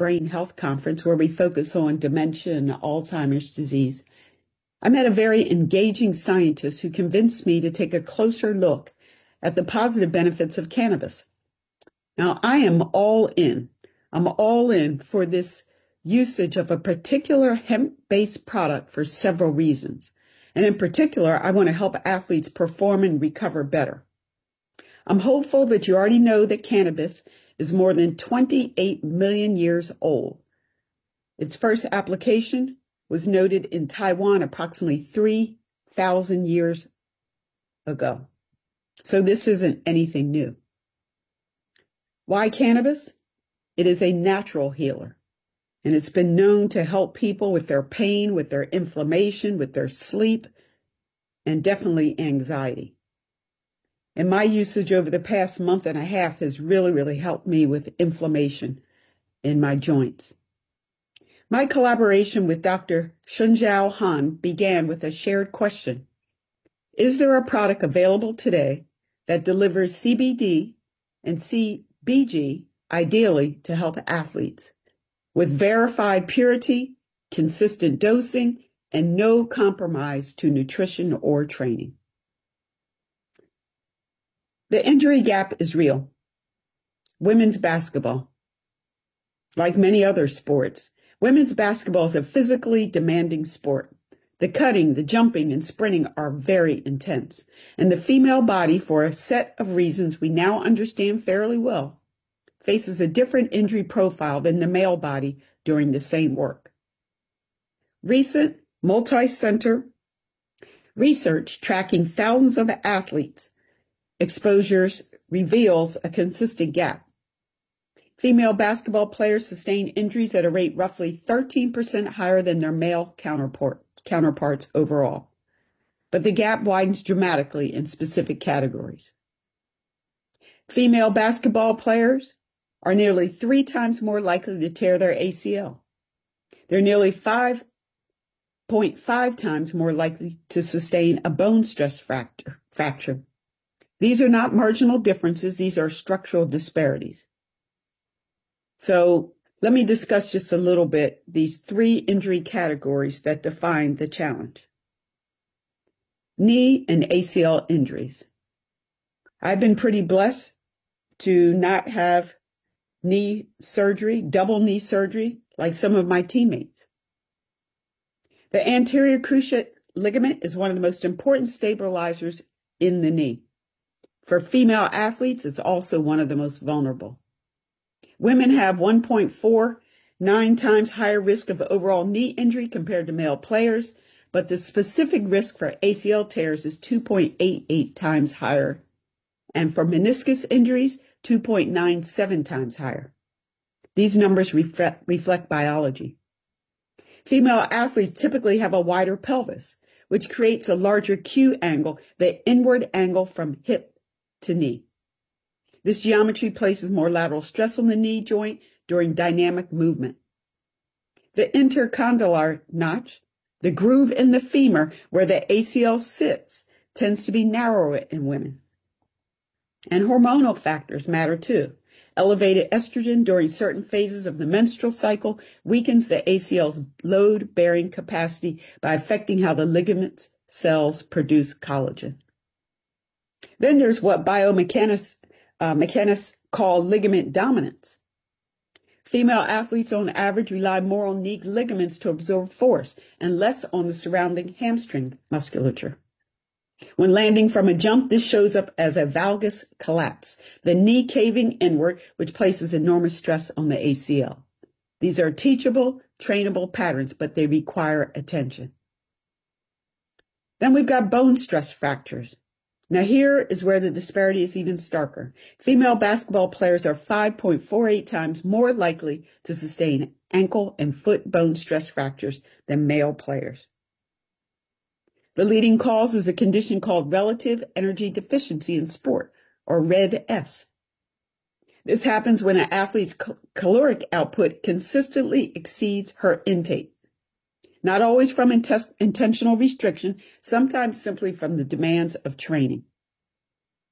Brain Health Conference, where we focus on dementia and Alzheimer's disease, I met a very engaging scientist who convinced me to take a closer look at the positive benefits of cannabis. Now, I am all in. I'm all in for this usage of a particular hemp-based product for several reasons. And in particular, I want to help athletes perform and recover better. I'm hopeful that you already know that cannabis is more than 28 million years old. Its first application was noted in Taiwan approximately 3,000 years ago. So this isn't anything new. Why cannabis? It is a natural healer, and it's been known to help people with their pain, with their inflammation, with their sleep, and definitely anxiety. And my usage over the past month and a half has really helped me with inflammation in my joints. My collaboration with Dr. Shunjiao Han began with a shared question. Is there a product available today that delivers CBD and CBG, ideally to help athletes, with verified purity, consistent dosing, and no compromise to nutrition or training? The injury gap is real. Women's basketball, like many other sports, women's basketball is a physically demanding sport. The cutting, the jumping, and sprinting are very intense. And the female body, for a set of reasons we now understand fairly well, faces a different injury profile than the male body during the same work. Recent multi-center research tracking thousands of athletes' exposures reveals a consistent gap. Female basketball players sustain injuries at a rate roughly 13% higher than their male counterparts overall. But the gap widens dramatically in specific categories. Female basketball players are nearly 3 times more likely to tear their ACL. They're nearly 5.5 times more likely to sustain a bone stress fracture. These are not marginal differences. These are structural disparities. So let me discuss just a little bit these 3 injury categories that define the challenge. Knee and ACL injuries. I've been pretty blessed to not have knee surgery, double knee surgery, like some of my teammates. The anterior cruciate ligament is one of the most important stabilizers in the knee. For female athletes, it's also one of the most vulnerable. Women have 1.49 times higher risk of overall knee injury compared to male players, but the specific risk for ACL tears is 2.88 times higher, and for meniscus injuries, 2.97 times higher. These numbers reflect biology. Female athletes typically have a wider pelvis, which creates a larger Q angle, the inward angle from hip to knee. This geometry places more lateral stress on the knee joint during dynamic movement. The intercondylar notch, the groove in the femur where the ACL sits, tends to be narrower in women. And hormonal factors matter too. Elevated estrogen during certain phases of the menstrual cycle weakens the ACL's load-bearing capacity by affecting how the ligaments cells produce collagen. Then there's what biomechanists call ligament dominance. Female athletes on average rely more on knee ligaments to absorb force and less on the surrounding hamstring musculature. When landing from a jump, this shows up as a valgus collapse, the knee caving inward, which places enormous stress on the ACL. These are teachable, trainable patterns, but they require attention. Then we've got bone stress fractures. Now here is where the disparity is even starker. Female basketball players are 5.48 times more likely to sustain ankle and foot bone stress fractures than male players. The leading cause is a condition called relative energy deficiency in sport, or RED-S. This happens when an athlete's caloric output consistently exceeds her intake. Not always from intentional restriction, sometimes simply from the demands of training.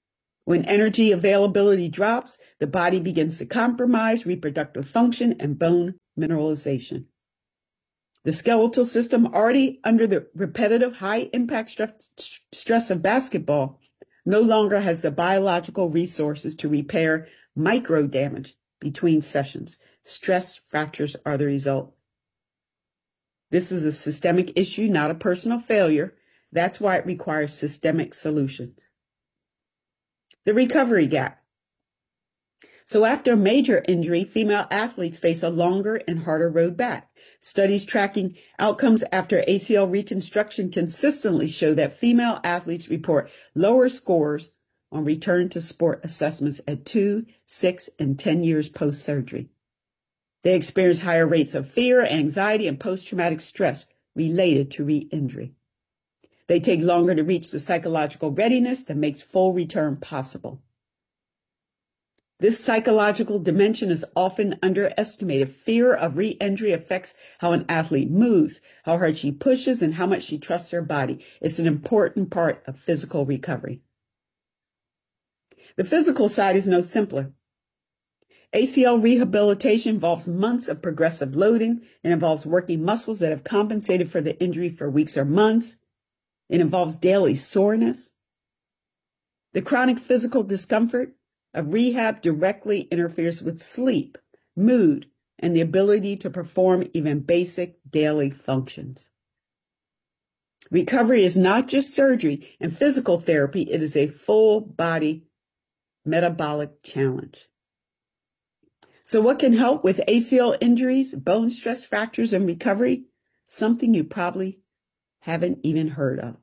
When energy availability drops, the body begins to compromise reproductive function and bone mineralization. The skeletal system, already under the repetitive high-impact stress of basketball, no longer has the biological resources to repair micro damage between sessions. Stress fractures are the result. This is a systemic issue, not a personal failure. That's why it requires systemic solutions. The recovery gap. So after a major injury, female athletes face a longer and harder road back. Studies tracking outcomes after ACL reconstruction consistently show that female athletes report lower scores on return to sport assessments at 2, 6, and 10 years post-surgery. They experience higher rates of fear, anxiety, and post-traumatic stress related to re-injury. They take longer to reach the psychological readiness that makes full return possible. This psychological dimension is often underestimated. Fear of re-injury affects how an athlete moves, how hard she pushes, and how much she trusts her body. It's an important part of physical recovery. The physical side is no simpler. ACL rehabilitation involves months of progressive loading. It involves working muscles that have compensated for the injury for weeks or months. It involves daily soreness. The chronic physical discomfort of rehab directly interferes with sleep, mood, and the ability to perform even basic daily functions. Recovery is not just surgery and physical therapy. It is a full body metabolic challenge. So what can help with ACL injuries, bone stress fractures, and recovery? Something you probably haven't even heard of.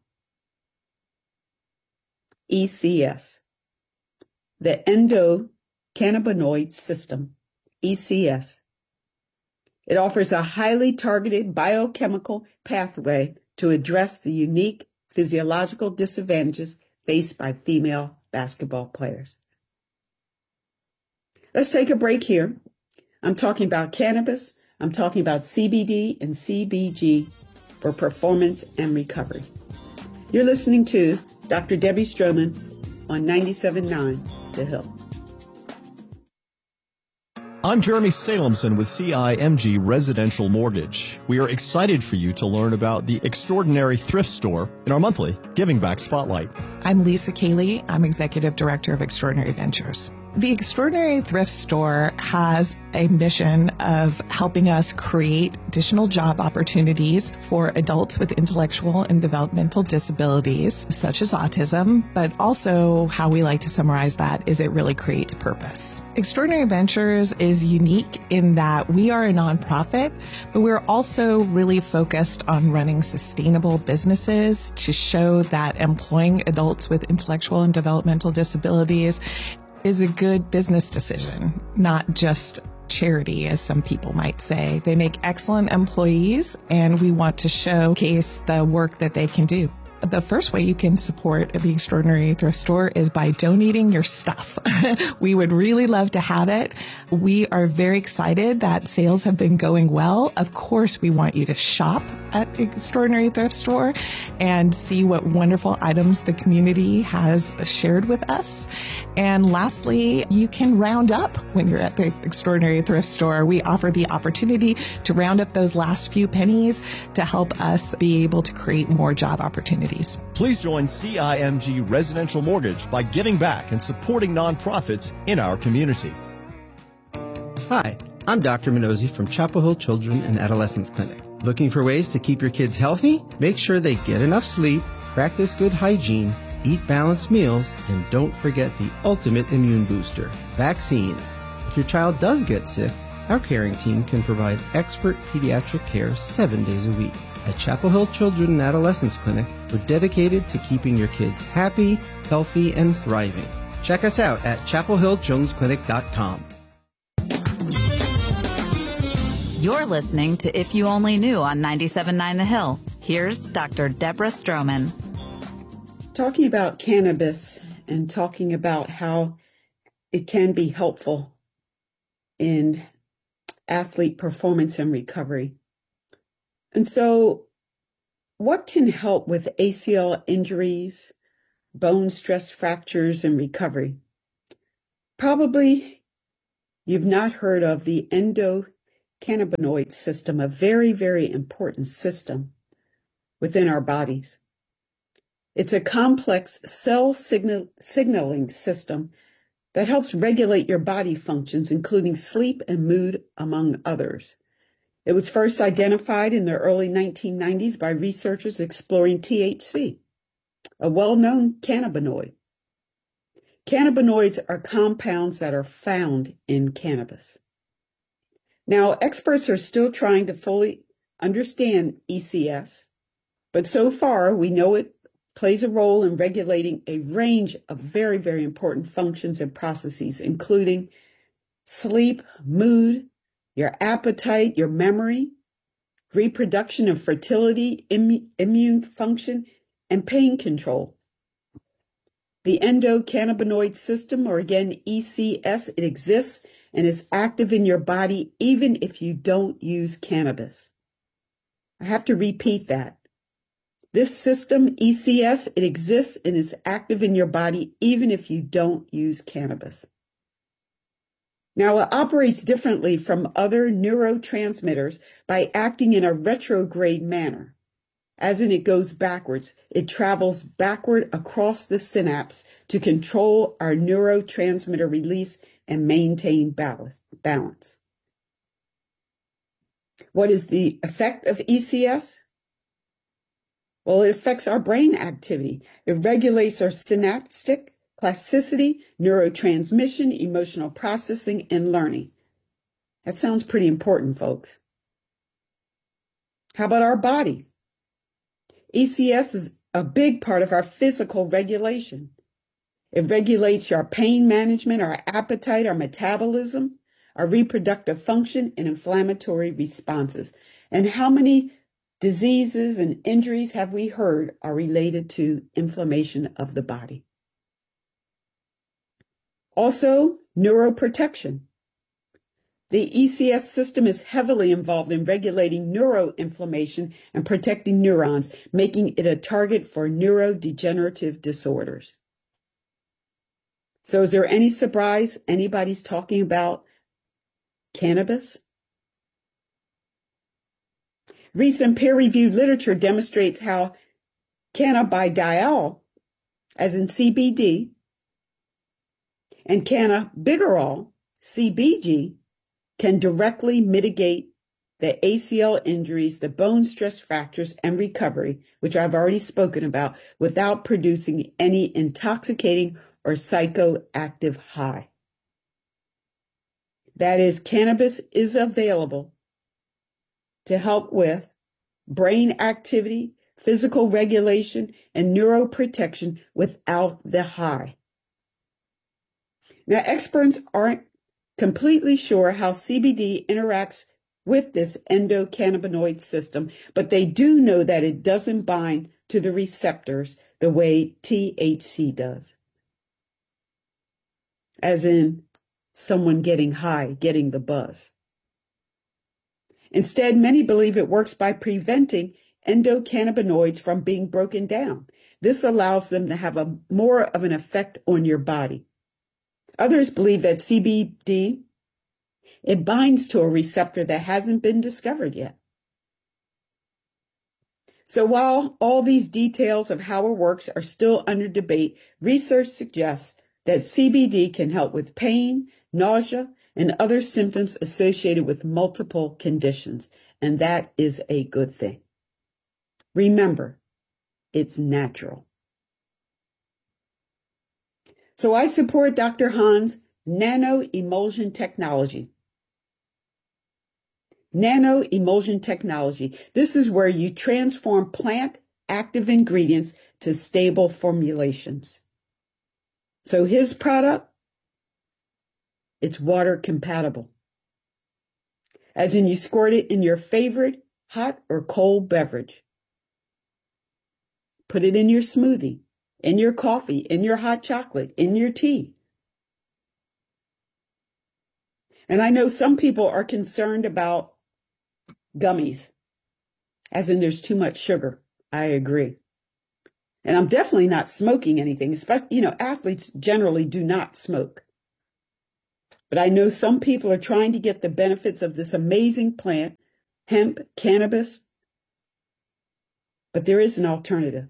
ECS, the endocannabinoid system, ECS. It offers a highly targeted biochemical pathway to address the unique physiological disadvantages faced by female basketball players. Let's take a break here. I'm talking about cannabis. I'm talking about CBD and CBG for performance and recovery. You're listening to Dr. Debbie Stroman on 97.9 The Hill. I'm Jeremy Salemson with CIMG Residential Mortgage. We are excited for you to learn about the Extraordinary Thrift Store in our monthly Giving Back Spotlight. I'm Lisa Cayley. I'm Executive Director of Extraordinary Ventures. The Extraordinary Thrift Store has a mission of helping us create additional job opportunities for adults with intellectual and developmental disabilities, such as autism, but also how we like to summarize that is it really creates purpose. Extraordinary Ventures is unique in that we are a nonprofit, but we're also really focused on running sustainable businesses to show that employing adults with intellectual and developmental disabilities is a good business decision, not just charity, as some people might say. They make excellent employees, and we want to showcase the work that they can do. The first way you can support the Extraordinary Thrift Store is by donating your stuff. We would really love to have it. We are very excited that sales have been going well. Of course, we want you to shop at the Extraordinary Thrift Store and see what wonderful items the community has shared with us. And lastly, you can round up when you're at the Extraordinary Thrift Store. We offer the opportunity to round up those last few pennies to help us be able to create more job opportunities. Please join CIMG Residential Mortgage by giving back and supporting nonprofits in our community. Hi, I'm Dr. Minozzi from Chapel Hill Children and Adolescents Clinic. Looking for ways to keep your kids healthy? Make sure they get enough sleep, practice good hygiene, eat balanced meals, and don't forget the ultimate immune booster, vaccines. If your child does get sick, our caring team can provide expert pediatric care 7 days a week. At Chapel Hill Children and Adolescents Clinic, we're dedicated to keeping your kids happy, healthy, and thriving. Check us out at chapelhilljonesclinic.com. You're listening to If You Only Knew on 97.9 The Hill. Here's Dr. Deborah Stroman. Talking about cannabis and talking about how it can be helpful in athlete performance and recovery. And so what can help with ACL injuries, bone stress fractures and recovery. Probably you've not heard of the endocannabinoid system, a very, very important system within our bodies. It's a complex cell signaling system that helps regulate your body functions, including sleep and mood, among others. It was first identified in the early 1990s by researchers exploring THC, a well-known cannabinoid. Cannabinoids are compounds that are found in cannabis. Now, experts are still trying to fully understand ECS, but so far we know it plays a role in regulating a range of very, very important functions and processes, including sleep, mood, your appetite, your memory, reproduction and fertility, immune function, and pain control. The endocannabinoid system, or again, ECS, it exists and is active in your body even if you don't use cannabis. I have to repeat that. This system, ECS, it exists and is active in your body even if you don't use cannabis. Now, it operates differently from other neurotransmitters by acting in a retrograde manner. As in, it goes backwards. It travels backward across the synapse to control our neurotransmitter release and maintain balance. What is the effect of ECS? Well, it affects our brain activity. It regulates our synaptic plasticity, neurotransmission, emotional processing, and learning. That sounds pretty important, folks. How about our body? ECS is a big part of our physical regulation. It regulates our pain management, our appetite, our metabolism, our reproductive function, and inflammatory responses. And how many diseases and injuries have we heard are related to inflammation of the body? Also, neuroprotection. The ECS system is heavily involved in regulating neuroinflammation and protecting neurons, making it a target for neurodegenerative disorders. So is there any surprise anybody's talking about cannabis? Recent peer-reviewed literature demonstrates how cannabidiol, as in CBD, and cannabigerol, CBG, can directly mitigate the ACL injuries, the bone stress fractures, and recovery, which I've already spoken about, without producing any intoxicating or psychoactive high. That is, cannabis is available to help with brain activity, physical regulation, and neuroprotection without the high. Now, experts aren't completely sure how CBD interacts with this endocannabinoid system, but they do know that it doesn't bind to the receptors the way THC does. As in someone getting high, getting the buzz. Instead, many believe it works by preventing endocannabinoids from being broken down. This allows them to have more of an effect on your body. Others believe that CBD, it binds to a receptor that hasn't been discovered yet. So while all these details of how it works are still under debate, research suggests that CBD can help with pain, nausea, and other symptoms associated with multiple conditions, and that is a good thing. Remember, it's natural. So I support Dr. Han's nano-emulsion technology. Nano-emulsion technology. This is where you transform plant active ingredients to stable formulations. So his product, it's water compatible. As in, you squirt it in your favorite hot or cold beverage. Put it in your smoothie, in your coffee, in your hot chocolate, in your tea. And I know some people are concerned about gummies, as in there's too much sugar. I agree. And I'm definitely not smoking anything, especially, athletes generally do not smoke. But I know some people are trying to get the benefits of this amazing plant, hemp, cannabis. But there is an alternative.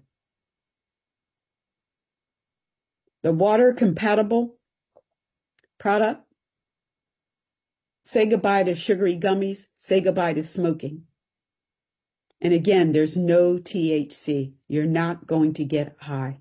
The water-compatible product. Say goodbye to sugary gummies. Say goodbye to smoking. And again, there's no THC. You're not going to get high.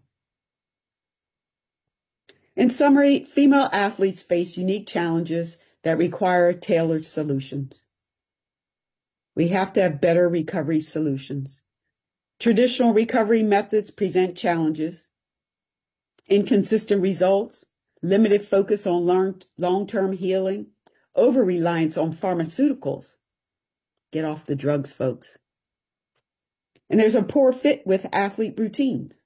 In summary, female athletes face unique challenges that require tailored solutions. We have to have better recovery solutions. Traditional recovery methods present challenges, inconsistent results, limited focus on long-term healing, over-reliance on pharmaceuticals. Get off the drugs, folks. And there's a poor fit with athlete routines.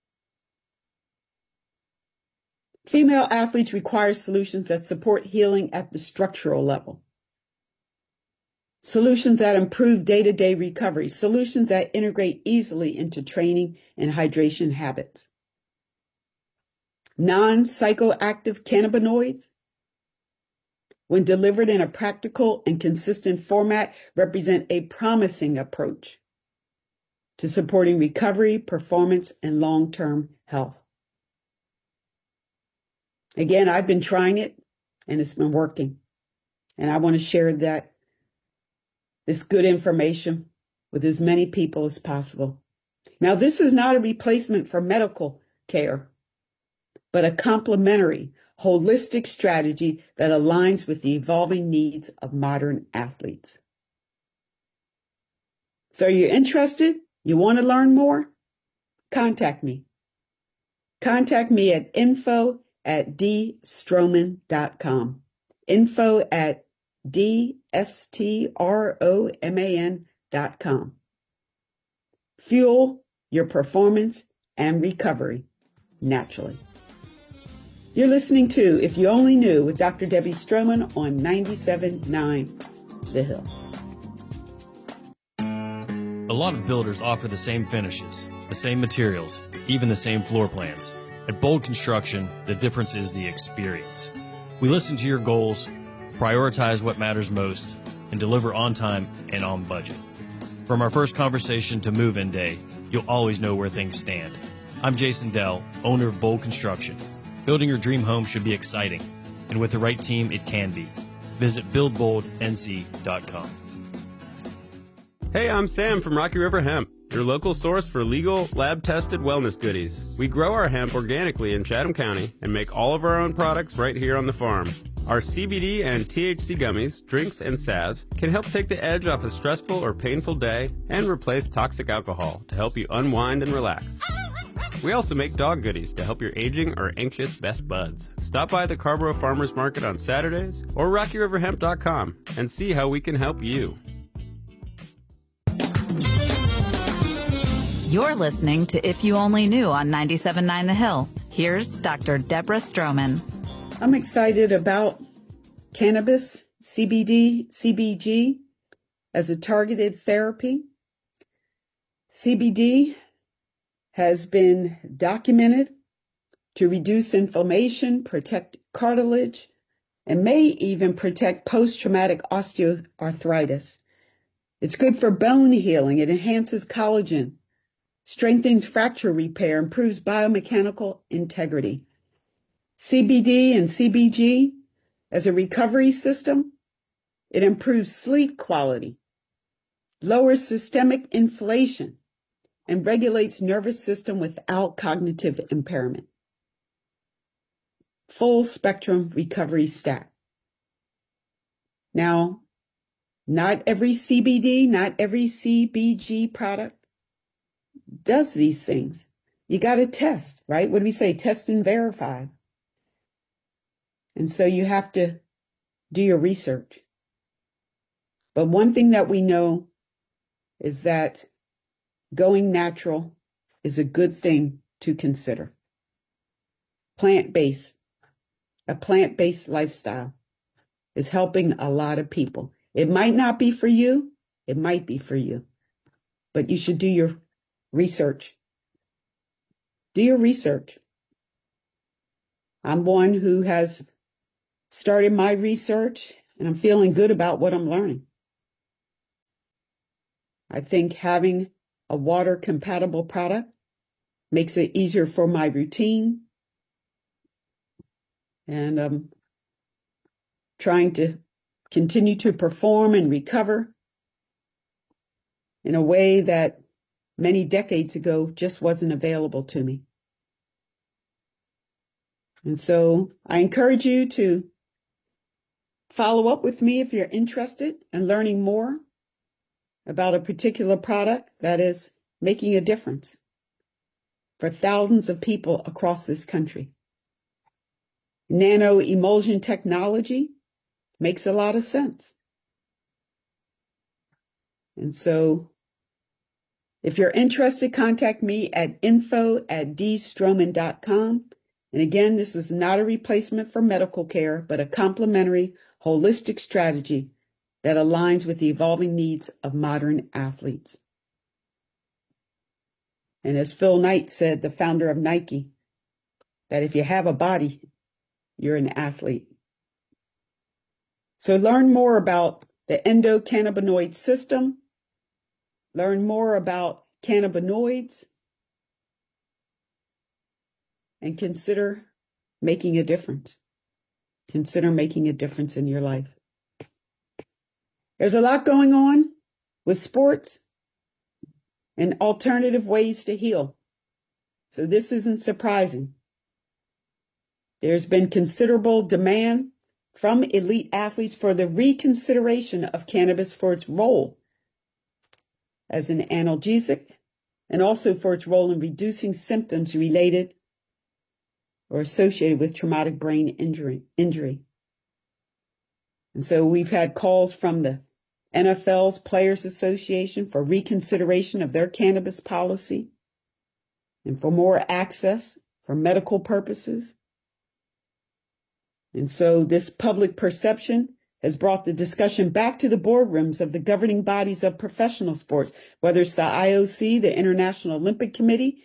Female athletes require solutions that support healing at the structural level. Solutions that improve day-to-day recovery. Solutions that integrate easily into training and hydration habits. Non-psychoactive cannabinoids, when delivered in a practical and consistent format, represent a promising approach to supporting recovery, performance, and long-term health. Again, I've been trying it, and it's been working. And I want to share this good information with as many people as possible. Now, this is not a replacement for medical care, but a complementary, holistic strategy that aligns with the evolving needs of modern athletes. So are you interested? You want to learn more? Contact me. Contact me at info@dstroman.com. info@dstroman.com. Fuel your performance and recovery naturally. You're listening to If You Only Knew with Dr. Debbie Stroman on 97.9 The Hill. A lot of builders offer the same finishes, the same materials, even the same floor plans. At Bold Construction, the difference is the experience. We listen to your goals, prioritize what matters most, and deliver on time and on budget. From our first conversation to move-in day, you'll always know where things stand. I'm Jason Dell, owner of Bold Construction. Building your dream home should be exciting, and with the right team, it can be. Visit buildboldnc.com. Hey, I'm Sam from Rocky River Hemp, your local source for legal, lab-tested wellness goodies. We grow our hemp organically in Chatham County and make all of our own products right here on the farm. Our CBD and THC gummies, drinks, and salves can help take the edge off a stressful or painful day and replace toxic alcohol to help you unwind and relax. We also make dog goodies to help your aging or anxious best buds. Stop by the Carborough Farmers Market on Saturdays or RockyRiverHemp.com and see how we can help you. You're listening to If You Only Knew on 97.9 The Hill. Here's Dr. Deborah Stroman. I'm excited about cannabis, CBD, CBG as a targeted therapy. CBD has been documented to reduce inflammation, protect cartilage, and may even protect post-traumatic osteoarthritis. It's good for bone healing. It enhances collagen, strengthens fracture repair, improves biomechanical integrity. CBD and CBG as a recovery system, it improves sleep quality, lowers systemic inflation, and regulates nervous system without cognitive impairment. Full spectrum recovery stack. Now, not every CBD, not every CBG product does these things. You got to test, right? What do we say? Test and verify. And so you have to do your research. But one thing that we know is that going natural is a good thing to consider. Plant-based, a plant-based lifestyle is helping a lot of people. It might not be for you. It might be for you. But you should do your research. do your research. I'm one who has started my research, and I'm feeling good about what I'm learning. I think having a water-compatible product makes it easier for my routine, and I'm trying to continue to perform and recover in a way that many decades ago just wasn't available to me. And so I encourage you to follow up with me if you're interested in learning more about a particular product that is making a difference for thousands of people across this country. Nano emulsion technology makes a lot of sense. And so if you're interested, contact me at info@dstroman.com. And again, this is not a replacement for medical care, but a complementary, holistic strategy that aligns with the evolving needs of modern athletes. And as Phil Knight said, the founder of Nike, that if you have a body, you're an athlete. So learn more about the endocannabinoid system. Learn more about cannabinoids. And consider making a difference. Consider making a difference in your life. There's a lot going on with sports and alternative ways to heal. So this isn't surprising. There's been considerable demand from elite athletes for the reconsideration of cannabis for its role as an analgesic and also for its role in reducing symptoms related or associated with traumatic brain injury. And so we've had calls from the NFL's Players Association for reconsideration of their cannabis policy and for more access for medical purposes. And so this public perception has brought the discussion back to the boardrooms of the governing bodies of professional sports, whether it's the IOC, the International Olympic Committee,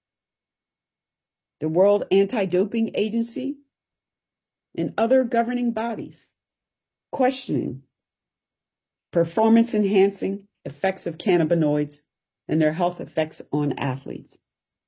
the World Anti-Doping Agency, and other governing bodies, questioning performance-enhancing effects of cannabinoids and their health effects on athletes.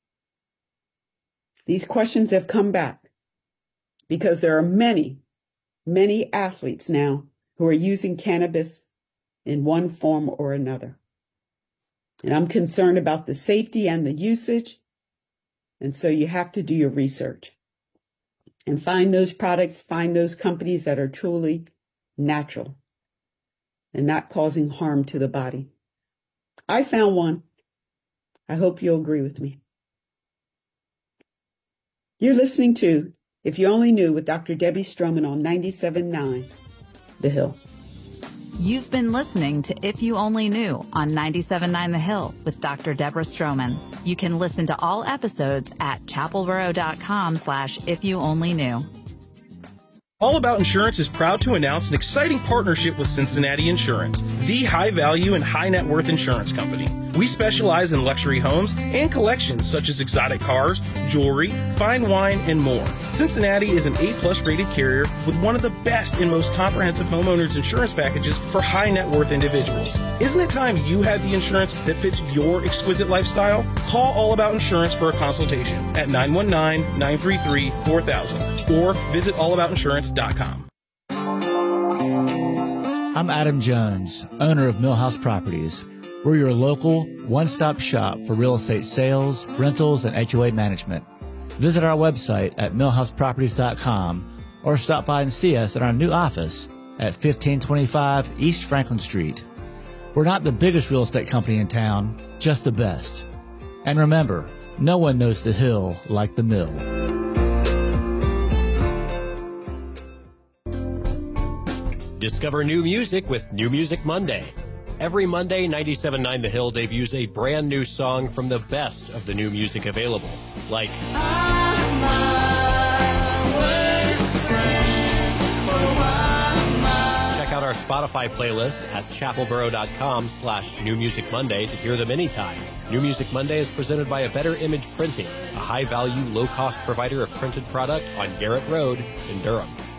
These questions have come back because there are many, many athletes now who are using cannabis in one form or another. And I'm concerned about the safety and the usage. And so you have to do your research and find those products, find those companies that are truly natural and not causing harm to the body. I found one. I hope you'll agree with me. You're listening to If You Only Knew with Dr. Debbie Stroman on 97.9 The Hill. You've been listening to If You Only Knew on 97.9 The Hill with Dr. Deborah Stroman. You can listen to all episodes at chapelboro.com/ifyouonlyknew. All About Insurance is proud to announce an exciting partnership with Cincinnati Insurance, the high-value and high-net-worth insurance company. We specialize in luxury homes and collections such as exotic cars, jewelry, fine wine, and more. Cincinnati is an A+ rated carrier with one of the best and most comprehensive homeowners insurance packages for high-net-worth individuals. Isn't it time you had the insurance that fits your exquisite lifestyle? Call All About Insurance for a consultation at 919-933-4000 or visit allaboutinsurance.com. I'm Adam Jones, owner of Millhouse Properties. We're your local one-stop shop for real estate sales, rentals, and HOA management. Visit our website at millhouseproperties.com or stop by and see us at our new office at 1525 East Franklin Street. We're not the biggest real estate company in town, just the best. And remember, no one knows the hill like the mill. Discover new music with New Music Monday. Every Monday, 97.9 The Hill debuts a brand new song from the best of the new music available, like Check out our Spotify playlist at chapelboro.com/New Music Monday to hear them anytime. New Music Monday is presented by A Better Image Printing, a high-value, low-cost provider of printed product on Garrett Road in Durham.